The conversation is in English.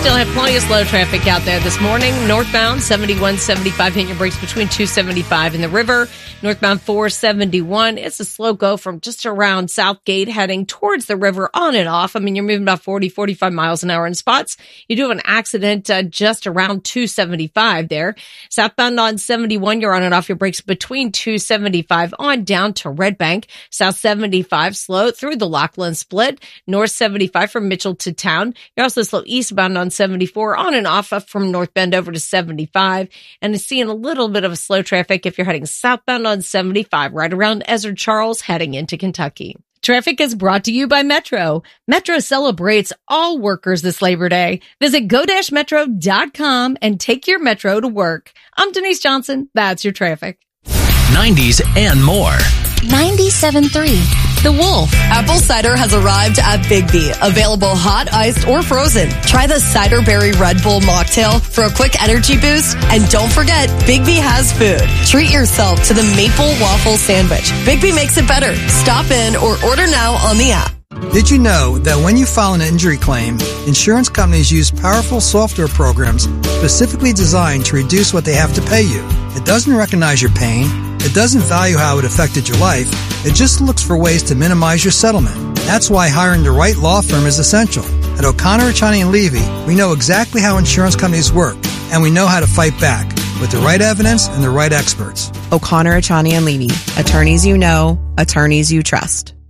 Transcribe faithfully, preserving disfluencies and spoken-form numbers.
still have plenty of slow traffic out there this morning. Northbound seventy-one seventy-five hitting your brakes between two seventy-five and the river. Northbound four seventy-one. It's a slow go from just around Southgate heading towards the river on and off. I mean, you're moving about forty, forty-five miles an hour in spots. You do have an accident uh, just around two seventy-five there. Southbound on seventy-one, you're on and off your brakes between two seventy-five on down to Red Bank. South seventy-five slow through the Lachlan split. North seventy-five from Mitchell to town. You're also slow eastbound on seventy-four on and off from North Bend over to seventy-five. And seeing a little bit of a slow traffic if you're heading southbound on seventy-five right around Ezra Charles heading into Kentucky. Traffic is brought to you by Metro. Metro celebrates all workers this Labor Day. Visit go dash metro dot com and take your Metro to work. I'm Denise Johnson. That's your traffic. nineties and more. ninety-seven point three. The Wolf. Apple cider has arrived at Bigby. Available hot, iced, or frozen. Try the Cider Berry Red Bull mocktail for a quick energy boost. And don't forget, Bigby has food. Treat yourself to the Maple Waffle Sandwich. Bigby makes it better. Stop in or order now on the app. Did you know that when you file an injury claim, insurance companies use powerful software programs specifically designed to reduce what they have to pay you? It doesn't recognize your pain. It doesn't value how it affected your life. It just looks for ways to minimize your settlement. That's why hiring the right law firm is essential. At O'Connor, Achani and Levy, we know exactly how insurance companies work, and we know how to fight back with the right evidence and the right experts. O'Connor, Achani and Levy. Attorneys you know, attorneys you trust.